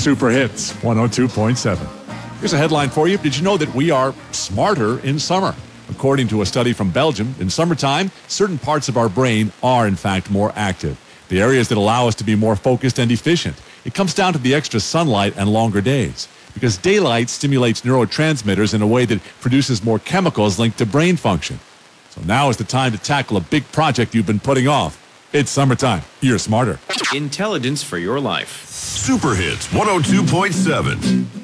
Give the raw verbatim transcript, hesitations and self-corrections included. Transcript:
Super Hits one oh two point seven. Here's a headline for you. Did you know that we are smarter in summer? According to a study from Belgium, in summertime, certain parts of our brain are, in fact, more active. The areas that allow us to be more focused and efficient. It comes down to the extra sunlight and longer days. Because daylight stimulates neurotransmitters in a way that produces more chemicals linked to brain function. So now is the time to tackle a big project you've been putting off. It's summertime. You're smarter. Intelligence for your life. Super Hits one oh two point seven.